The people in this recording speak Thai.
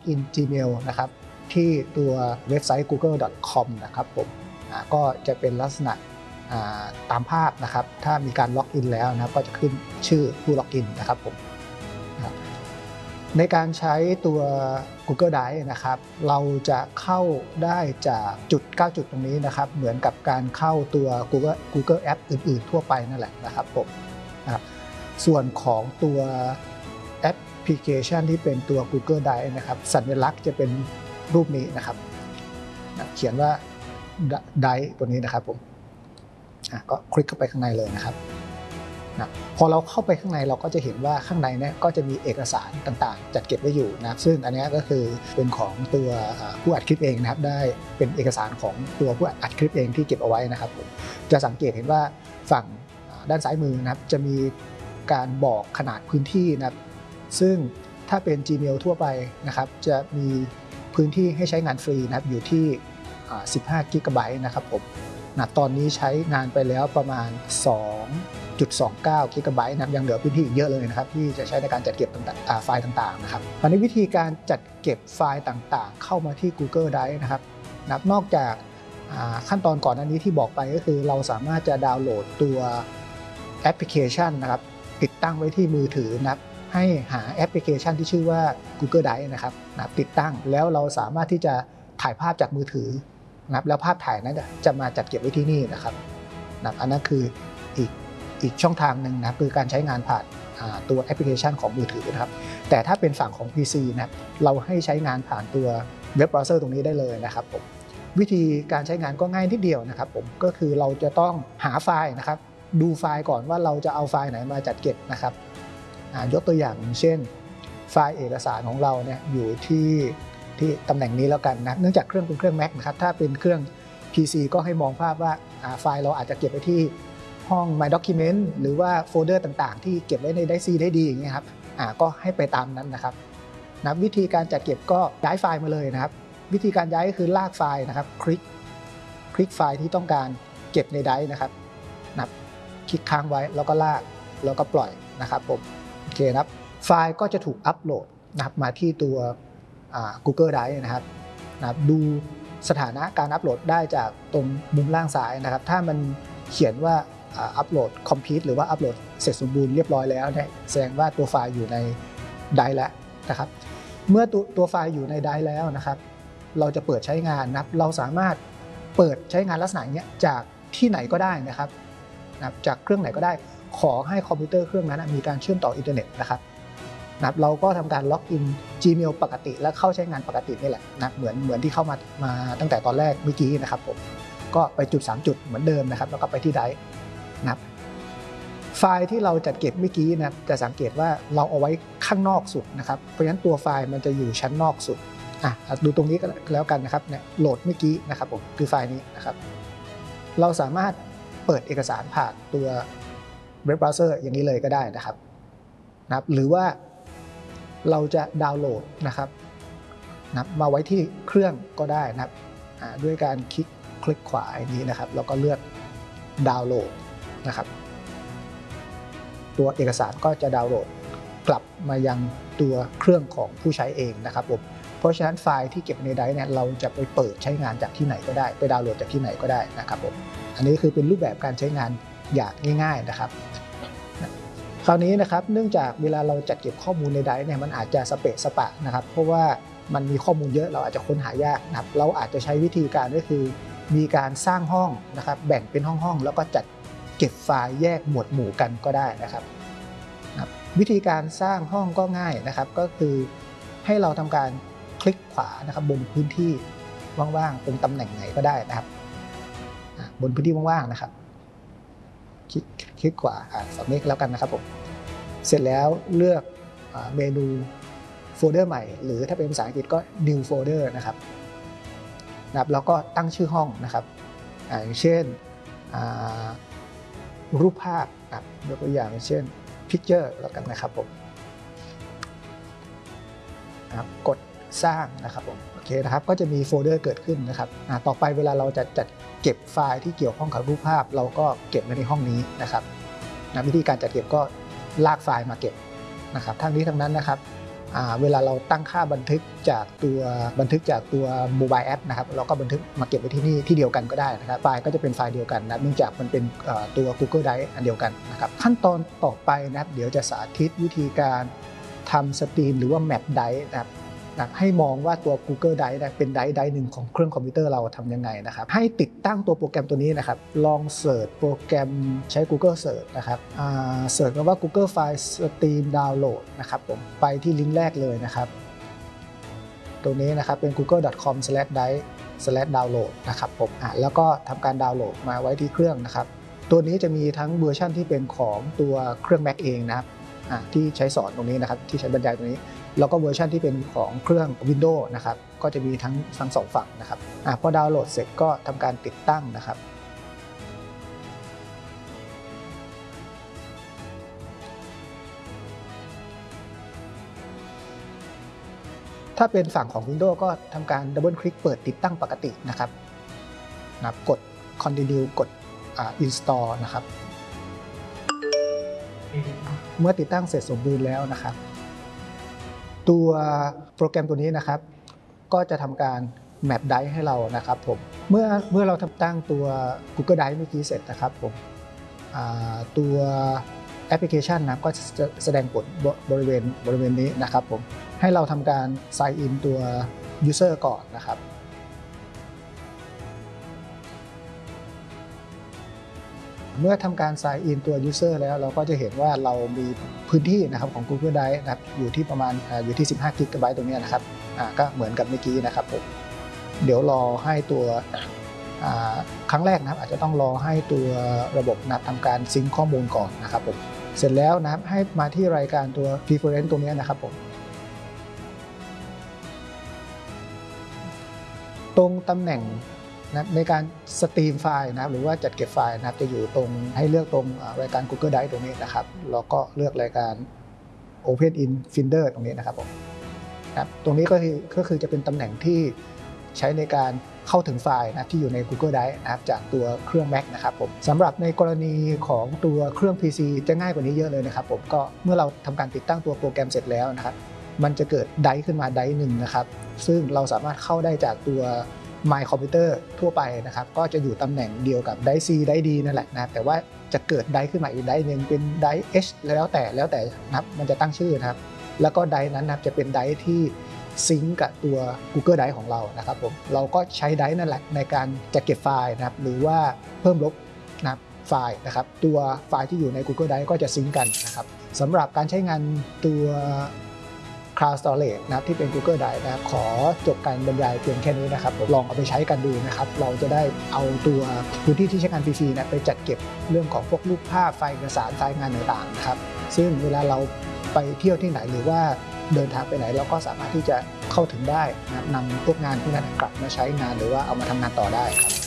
อิน Gmail นะครับที่ตัวเว็บไซต์ google.com นะครับผมก็จะเป็นลักษณะตามภาพนะครับถ้ามีการล็อกอินแล้วนะครับก็จะขึ้นชื่อผู้ล็อกอินนะครับผมในการใช้ตัว Google Drive นะครับเราจะเข้าได้จากจุด9จุดตรงนี้นะครับเหมือนกับการเข้าตัว Google App อื่นๆทั่วไปนั่นแหละนะครับผมส่วนของตัวแอปพลิเคชันที่เป็นตัว Google Drive นะครับสัญลักษณ์จะเป็นรูปนี้นะครับเขียนว่า Drive ตัวนี้นะครับผมก็คลิกเข้าไปข้างในเลยนะครับพอเราเข้าไปข้างในเราก็จะเห็นว่าข้างในเนี่ยก็จะมีเอกสารต่างๆจัดเก็บไว้อยู่นะซึ่งอันนี้ก็คือเป็นของตัวผู้อัดคลิปเองนะครับได้เป็นเอกสารของตัวผู้อัดคลิปเองที่เก็บเอาไว้นะครับผมจะสังเกตเห็นว่าฝั่งด้านซ้ายมือนะครับจะมีการบอกขนาดพื้นที่นะครับซึ่งถ้าเป็น Gmail ทั่วไปนะครับจะมีพื้นที่ให้ใช้งานฟรีนะครับอยู่ที่15 กิกะไบต์นะครับผมตอนนี้ใช้งานไปแล้วประมาณ2.29 กิกะไบต์นะครับยังเหลือพื้นที่อีกเยอะเลยนะครับที่จะใช้ในการจัดเก็บไฟล์ต่างๆนะครับตอนนี้วิธีการจัดเก็บไฟล์ต่างๆเข้ามาที่ Google Drive นะครับนอกจากขั้นตอนก่อนหน้านี้ที่บอกไปก็คือเราสามารถจะดาวน์โหลดตัวแอปพลิเคชันนะครับติดตั้งไว้ที่มือถือนะครับให้หาแอปพลิเคชันที่ชื่อว่า Google Drive นะครับติดตั้งแล้วเราสามารถที่จะถ่ายภาพจากมือถือนะครับแล้วภาพถ่ายนั้นจะมาจัดเก็บไว้ที่นี่นะครับอันนั้นคืออีกช่องทางหนึ่งนะคือการใช้งานผ่านตัวแอปพลิเคชันของมือถือนะครับแต่ถ้าเป็นฝั่งของ PC นะเราให้ใช้งานผ่านตัวเว็บเบราว์เซอร์ตรงนี้ได้เลยนะครับผมวิธีการใช้งานก็ง่ายนิดเดียวนะครับผมก็คือเราจะต้องหาไฟล์นะครับดูไฟล์ก่อนว่าเราจะเอาไฟล์ไหนมาจัดเก็บนะครับยกตัวอย่างเช่นไฟล์เอกสารของเราเนี่ยอยู่ที่ตำแหน่งนี้แล้วกันนะเนื่องจากเครื่องเป็นเครื่อง Mac นะครับถ้าเป็นเครื่อง PC ก็ให้มองภาพว่าไฟล์เราอาจจะเก็บไว้ที่ห้อง My Document หรือว่าโฟลเดอร์ต่างๆที่เก็บไว้ในไดซีได้ดีอย่างเงี้ยครับก็ให้ไปตามนั้นนะครับวิธีการจัดเก็บก็ย้ายไฟล์มาเลยนะครับวิธีการย้ายก็คือลากไฟล์นะครับคลิกไฟล์ที่ต้องการเก็บในไดร์นะครับคลิกค้างไว้แล้วก็ลากแล้วก็ปล่อยนะครับผมโอเคนะครับไฟล์ก็จะถูกอัปโหลดนะครับมาที่ตัวGoogle Drive นะครับดูสถานะการอัปโหลดได้จากตรงมุมล่างซ้ายนะครับถ้ามันเขียนว่าอัปโหลด complete หรือว่าอัปโหลดเสร็จสมบูรณ์เรียบร้อยแล้วเนี่ยแสดงว่าตัวไฟล์อยู่ในไดร์แล้วนะครับเมื่อตัวไฟล์อยู่ในไดร์แล้วนะครับเราจะเปิดใช้งานนะครับเราสามารถเปิดใช้งานลักษณะนี้จากที่ไหนก็ได้นะครับจากเครื่องไหนก็ได้ขอให้คอมพิวเตอร์เครื่องนั้นมีการเชื่อมต่ออินเทอร์เน็ตนะครับเราก็ทำการล็อกอิน Gmail ปกติและเข้าใช้งานปกตินี่แหละนะเหมือนที่เข้ามาตั้งแต่ตอนแรกเมื่อกี้นะครับผมก็ไปจุด3จุดเหมือนเดิมนะครับแล้วก็ไปที่ไดร์นะครับไฟล์ที่เราจัดเก็บเมื่อกี้นะจะสังเกตว่าเราเอาไว้ข้างนอกสุดนะครับเพราะฉะนั้นตัวไฟล์มันจะอยู่ชั้นนอกสุดดูตรงนี้ก็แล้วกันนะครับเนี่ยโหลดเมื่อกี้นะครับผมคือไฟล์นี้นะครับเราสามารถเปิดเอกสารผ่านตัวเว็บเบราว์เซอร์อย่างนี้เลยก็ได้นะครับหรือว่าเราจะดาวน์โหลดนะครับมาไว้ที่เครื่องก็ได้นะครับด้วยการคลิกขวาอย่างนี้นะครับแล้วก็เลือกดาวน์โหลดนะครับตัวเอกสารก็จะดาวน์โหลดกลับมายังตัวเครื่องของผู้ใช้เองนะครับผมเพราะฉะนั้นไฟล์ที่เก็บในไดร์เนี่ยเราจะไปเปิดใช้งานจากที่ไหนก็ได้ไปดาวน์โหลดจากที่ไหนก็ได้นะครับผมอันนี้คือเป็นรูปแบบการใช้งานอย่างง่ายๆนะครับคราวนี้นะครับเนื่องจากเวลาเราจัดเก็บข้อมูลในไดร์เนี่ยมันอาจจะสเปะสปะนะครับเพราะว่ามันมีข้อมูลเยอะเราอาจจะค้นหายากนะครับเราอาจจะใช้วิธีการก็คือมีการสร้างห้องนะครับแบ่งเป็นห้องๆแล้วก็จัดเก็บไฟล์แยกหมวดหมู่กันก็ได้นะครับวิธีการสร้างห้องก็ง่ายนะครับก็คือให้เราทำการคลิกขวานะครับบนพื้นที่ว่างๆตรงตำแหน่งไหนก็ได้นะครับบนพื้นที่ว่างๆนะครับคลิกขวาฝั่งนี้แล้วกันนะครับผมเสร็จแล้วเลือกเมนูโฟลเดอร์ใหม่หรือถ้าเป็นภาษาอังกฤษก็ new folder นะครับแล้วก็ตั้งชื่อห้องนะครับอย่างเช่นรูปภาพยกตัวอย่างเช่น picture แล้วกันนะครับผมกดสร้างนะครับผมโอเคนะครับก็จะมีโฟลเดอร์เกิดขึ้นนะครับต่อไปเวลาเราจะจัดเก็บไฟล์ที่เกี่ยวข้องกับรูปภาพเราก็เก็บไว้ในห้องนี้นะครับวิธีการจัดเก็บก็ลากไฟล์มาเก็บนะครับทั้งนี้ทั้งนั้นนะครับเวลาเราตั้งค่าบันทึกจากตัวโมบายแอปนะครับเราก็บันทึกมาเก็บไว้ที่นี่ที่เดียวกันก็ได้นะครับไฟล์ก็จะเป็นไฟล์เดียวกันนะเนื่องจากมันเป็นตัว Google Drive อันเดียวกันนะครับขั้นตอนต่อไปนะครับเดี๋ยวจะสาธิตวิธีการทำสตรีมหรือว่า Map Drive นะครับให้มองว่าตัว Google Drive เป็นไดร์หนึ่งของเครื่องคอมพิวเตอร์เราทำยังไงนะครับให้ติดตั้งตัวโปรแกรมตัวนี้นะครับลองเสิร์ชโปรแกรมใช้ Google Search นะครับเสิร์ชคำว่า Google File Stream Download นะครับผมไปที่ลิงก์แรกเลยนะครับตัวนี้นะครับเป็น google.com/drive/download นะครับผมแล้วก็ทำการดาวน์โหลดมาไว้ที่เครื่องนะครับตัวนี้จะมีทั้งเวอร์ชันที่เป็นของตัวเครื่อง Mac เองนะครับที่ใช้สอนตรงนี้นะครับที่ใช้บรรยายตรงนี้แล้วก็เวอร์ชันที่เป็นของเครื่อง Windows นะครับก็จะมีทั้งสองฝั่งนะครับพอดาวน์โหลดเสร็จก็ทำการติดตั้งนะครับถ้าเป็นฝั่งของ Windows ก็ทำการดับเบิลคลิกเปิดติดตั้งปกตินะครับกด Continue กดInstall นะครับเมื่อติดตั้งเสร็จสมบูรณ์แล้วนะครับตัวโปรแกรมตัวนี้นะครับก็จะทำการ Map Drive ให้เรานะครับผมเมื่อเราทำตั้งตัว Google Drive เมื่อกี้เสร็จนะครับผมตัวแอปพลิเคชันนะก็จะแสดงผลบริเวณนี้นะครับผมให้เราทำการ Sign in ตัว User ก่อนนะครับเมื่อทำการ Sign in ตัว User แล้วเราก็จะเห็นว่าเรามีพื้นที่นะครับของ Google Drive นะครับอยู่ที่ประมาณอยู่ที่15 GB ตรงนี้นะครับก็เหมือนกับเมื่อกี้นะครับผมเดี๋ยวรอให้ตัวครั้งแรกนะครับอาจจะต้องรอให้ตัวระบบนะทำการซิงค์ข้อมูลก่อนนะครับผมเสร็จแล้วนะครับให้มาที่รายการตัว Preference ตรงนี้นะครับผมตรงตำแหน่งนะในการสตรีมไฟล์นะครับหรือว่าจัดเก็บไฟล์นะครับจะอยู่ตรงให้เลือกตรงรายการ Google Drive ตรงนี้นะครับแล้วก็เลือกรายการ Open in Finder ตรงนี้นะครับผมตรงนี้ก็คือจะเป็นตำแหน่งที่ใช้ในการเข้าถึงไฟล์นะที่อยู่ใน Google Drive นะครับจากตัวเครื่อง Mac นะครับผมสำหรับในกรณีของตัวเครื่อง PC จะง่ายกว่านี้เยอะเลยนะครับผมก็เมื่อเราทำการติดตั้งตัวโปรแกรมเสร็จแล้วนะครับมันจะเกิดไดร์ขึ้นมาไดร์หนึ่งนะครับซึ่งเราสามารถเข้าได้จากตัว My Computer ทั่วไปนะครับก็จะอยู่ตำแหน่งเดียวกับไดร์ C ไดร์ D นั่นแหละนะแต่ว่าจะเกิดไดร์ขึ้นมาอีกไดร์หนึ่งเป็นไดร์ H แล้วแต่นะครับมันจะตั้งชื่อนะครับแล้วก็ไดร์นั้นนะครับจะเป็นไดร์ที่ซิงก์กับตัว Google Drive ของเรานะครับผมเราก็ใช้ไดร์นั่นแหละในการจัดเก็บไฟล์นะครับหรือว่าเพิ่มลบนะไฟล์นะครับตัวไฟล์ที่อยู่ใน Google Drive ก็จะซิงก์กันนะครับสำหรับการใช้งานตัว Cloud Storage นะที่เป็น Google Drive นะขอจบการบรรยายเพียงแค่นี้นะครับลองเอาไปใช้กันดูนะครับเราจะได้เอาตัวพื้นที่ที่ใช้งานฟรีๆนะไปจัดเก็บเรื่องของพวกรูปภาพไฟล์เอกสารไฟล์งานต่างๆนะครับซึ่งเวลาเราไปเที่ยวที่ไหนหรือว่าเดินทางไปไหนเราก็สามารถที่จะเข้าถึงได้นะนำพวกงานพวกนั้นกลับมาใช้งานหรือว่าเอามาทำงานต่อได้ครับ